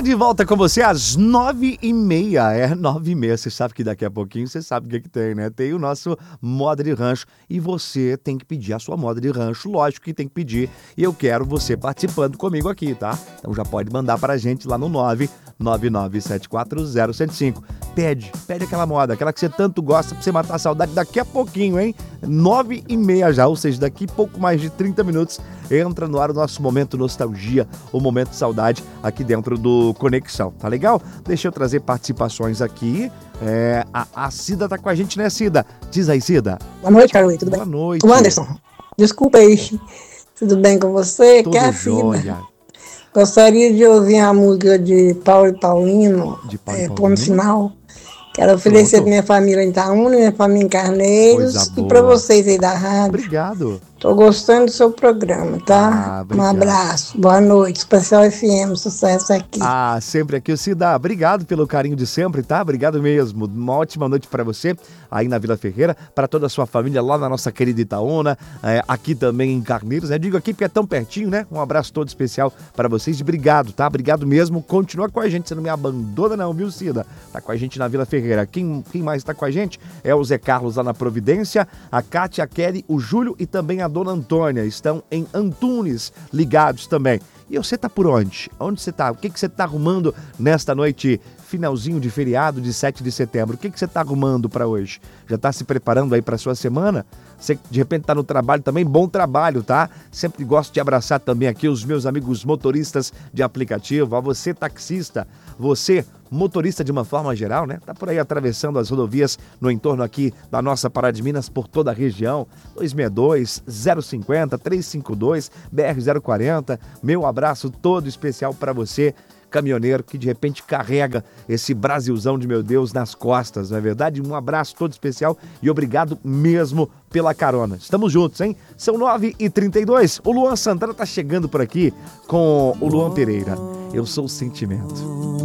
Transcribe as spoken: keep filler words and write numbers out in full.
de volta com você às nove e meia. É nove e meia. Você sabe que daqui a pouquinho você sabe o que, que tem, né? Tem o nosso moda de rancho e você tem que pedir a sua moda de rancho. Lógico que tem que pedir. E eu quero você participando comigo aqui, tá? Então já pode mandar pra gente lá no nove nove nove sete quatro zero zero cinco. Pede, pede aquela moda, aquela que você tanto gosta pra você matar a saudade daqui a pouquinho, hein? nove e meia já, ou seja, daqui pouco mais de trinta minutos entra no ar o nosso momento nostalgia, o momento saudade aqui dentro do Conexão, tá legal? Deixa eu trazer participações aqui. É, a, a Cida tá com a gente, né, Cida? Diz aí, Cida. Boa noite, Carolina, tudo bem? Boa noite. O Anderson, desculpa aí, tudo bem com você? Tudo que é a jóia. Cida. Gostaria de ouvir a música de Paulo e Paulino, De Paulo e é, Paulino? pôr no final. Quero oferecer Pronto. pra minha família em Itaúna, minha família em Carneiros Coisa e pra boa. vocês aí da rádio. Obrigado. Tô gostando do seu programa, tá? Ah, um obrigado. abraço, boa noite, Especial F M, sucesso aqui. Ah, sempre aqui, o Cida. Obrigado pelo carinho de sempre, tá? Obrigado mesmo. Uma ótima noite pra você aí na Vila Ferreira, pra toda a sua família lá na nossa querida Itaúna, é, aqui também em Carneiros, né? Digo aqui porque é tão pertinho, né? Um abraço todo especial pra vocês e obrigado, tá? Obrigado mesmo. Continua com a gente, você não me abandona não, viu, Cida? Tá com a gente na Vila Ferreira. Quem, quem mais tá com a gente é o Zé Carlos lá na Providência, a Kátia, a Kelly, o Júlio e também a Dona Antônia. Estão em Antunes, ligados também. E você tá por onde? Onde você tá? O que que você tá arrumando nesta noite, finalzinho de feriado de sete de setembro? O que que você tá arrumando para hoje? Já tá se preparando aí para sua semana? Você de repente tá no trabalho também? Bom trabalho, tá? Sempre gosto de abraçar também aqui os meus amigos motoristas de aplicativo, a você taxista, você motorista de uma forma geral, né? Tá por aí atravessando as rodovias no entorno aqui da nossa Pará de Minas por toda a região. dois seis dois, zero cinco zero, três cinco dois, B R zero quarenta. Meu abraço todo especial para você, caminhoneiro, que de repente carrega esse Brasilzão de meu Deus nas costas, não é verdade? Um abraço todo especial e obrigado mesmo pela carona. Estamos juntos, hein? São nove e trinta e dois. O Luan Santana tá chegando por aqui com o Luan Pereira. Eu sou o sentimento.